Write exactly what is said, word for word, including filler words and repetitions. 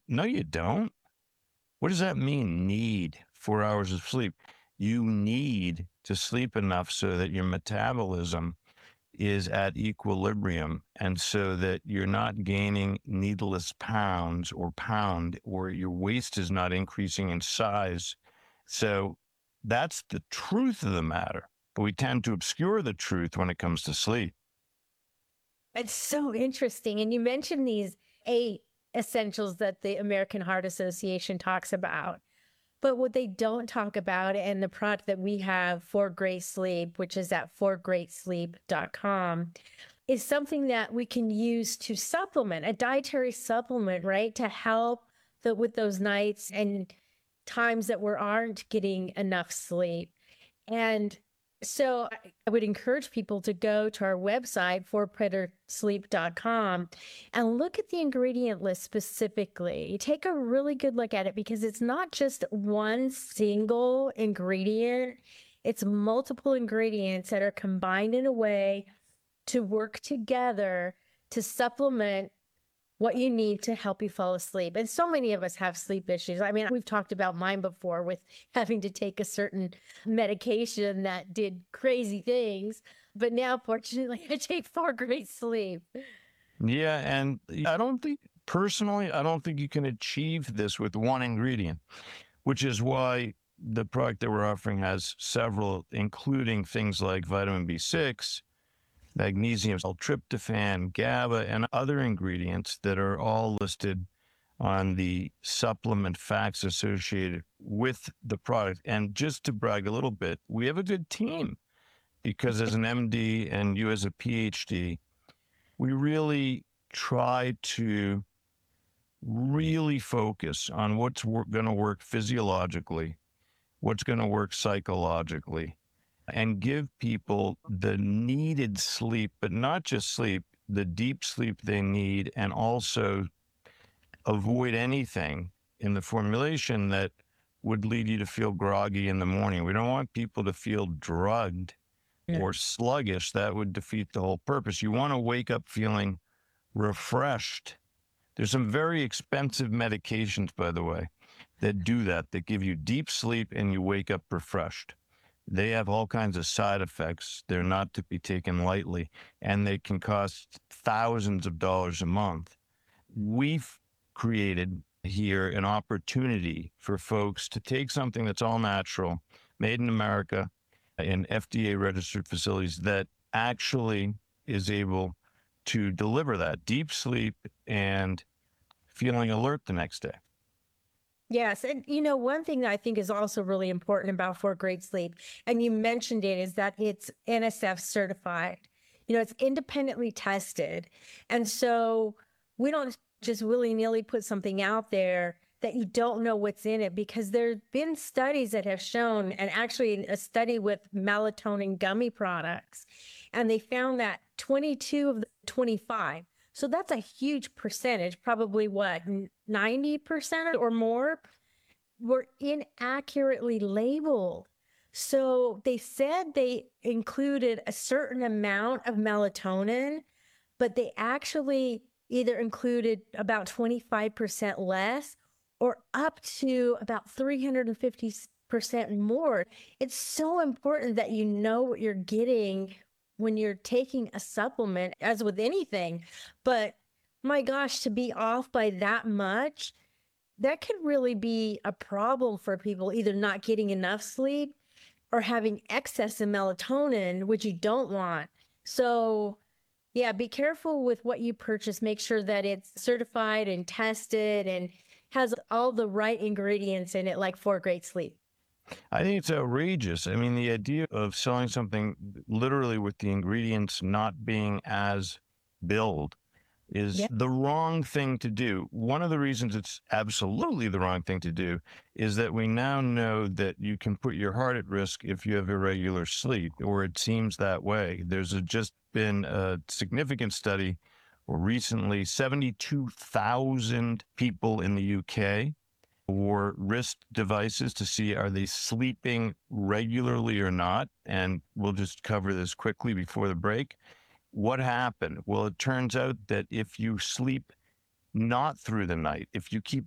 No, you don't. What does that mean, need four hours of sleep? You need to sleep enough so that your metabolism is at equilibrium, and so that you're not gaining needless pounds or pound, or your waist is not increasing in size. So that's the truth of the matter. But we tend to obscure the truth when it comes to sleep. It's so interesting. And you mentioned these eight essentials that the American Heart Association talks about. But what they don't talk about, and the product that we have for Great Sleep, which is at for great sleep dot com, is something that we can use to supplement, a dietary supplement, right? To help the, with those nights and times that we aren't getting enough sleep. And so I I would encourage people to go to our website, for predator sleep dot com, and look at the ingredient list specifically. Take a really good look at it, because it's not just one single ingredient, it's multiple ingredients that are combined in a way to work together to supplement what you need to help you fall asleep. And so many of us have sleep issues. I mean, we've talked about mine before, with having to take a certain medication that did crazy things. But now, fortunately, I take for great sleep. Yeah, and I don't think, personally, I don't think you can achieve this with one ingredient, which is why the product that we're offering has several, including things like vitamin B six, magnesium, L-tryptophan, GABA, and other ingredients that are all listed on the supplement facts associated with the product. And just to brag a little bit, we have a good team, because as an M D and you as a PhD, we really try to really focus on what's going to work physiologically, what's going to work psychologically, and give people the needed sleep, but not just sleep, the deep sleep they need, and also avoid anything in the formulation that would lead you to feel groggy in the morning. We don't want people to feel drugged Yeah. or sluggish. That would defeat the whole purpose. You want to wake up feeling refreshed. There's some very expensive medications, by the way, that do that, that give you deep sleep and you wake up refreshed. They have all kinds of side effects. They're not to be taken lightly, and they can cost thousands of dollars a month. We've created here an opportunity for folks to take something that's all natural, made in America, in F D A registered facilities, that actually is able to deliver that deep sleep and feeling alert the next day. Yes. And, you know, one thing that I think is also really important about For Great Sleep, and you mentioned it, is that it's N S F certified. You know, it's independently tested. And so we don't just willy nilly put something out there that you don't know what's in it, because there have been studies that have shown, and actually a study with melatonin gummy products, and they found that twenty-two of the twenty-five, so that's a huge percentage, probably what, ninety percent or more, were inaccurately labeled. So they said they included a certain amount of melatonin, but they actually either included about twenty-five percent less or up to about three hundred fifty percent more. It's so important that you know what you're getting when you're taking a supplement, as with anything. But my gosh, to be off by that much, that could really be a problem for people, either not getting enough sleep or having excess in melatonin, which you don't want. So, yeah, be careful with what you purchase. Make sure that it's certified and tested and has all the right ingredients in it, like For Great Sleep. I think it's outrageous. I mean, the idea of selling something literally with the ingredients not being as billed is Yeah. the wrong thing to do. One of the reasons it's absolutely the wrong thing to do is that we now know that you can put your heart at risk if you have irregular sleep, or it seems that way. There's a, just been a significant study where recently seventy-two thousand people in the U K wore wrist devices to see, are they sleeping regularly or not? And we'll just cover this quickly before the break. What happened? Well, it turns out that if you sleep not through the night, if you keep